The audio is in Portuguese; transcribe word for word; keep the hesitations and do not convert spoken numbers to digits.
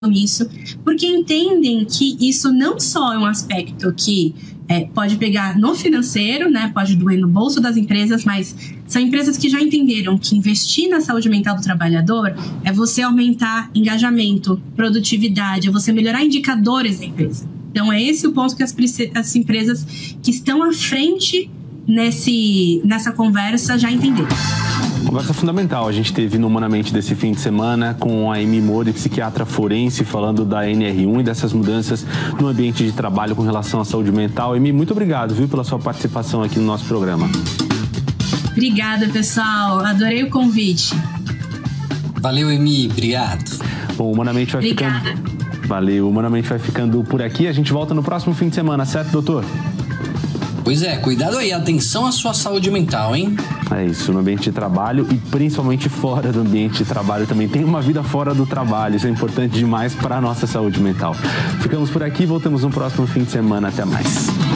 isso, porque entendem que isso não só é um aspecto que é, pode pegar no financeiro, né, pode doer no bolso das empresas, mas são empresas que já entenderam que investir na saúde mental do trabalhador é você aumentar engajamento, produtividade, é você melhorar indicadores da empresa. Então é esse o ponto que as, as empresas que estão à frente nesse, nessa conversa já entenderam. Conversa fundamental a gente teve no Humanamente desse fim de semana com a Amy Mori, psiquiatra forense, falando da N R um e dessas mudanças no ambiente de trabalho com relação à saúde mental. Amy, muito obrigado, viu, pela sua participação aqui no nosso programa. Obrigada, pessoal. Adorei o convite. Valeu, Amy. Obrigado. Bom, o Humanamente vai Obrigada. ficando... Valeu, o Humanamente vai ficando por aqui. A gente volta no próximo fim de semana, certo, doutor? Pois é, cuidado aí, atenção à sua saúde mental, hein? É isso, no ambiente de trabalho e principalmente fora do ambiente de trabalho também. Tem uma vida fora do trabalho, isso é importante demais para a nossa saúde mental. Ficamos por aqui, voltamos no próximo fim de semana. Até mais.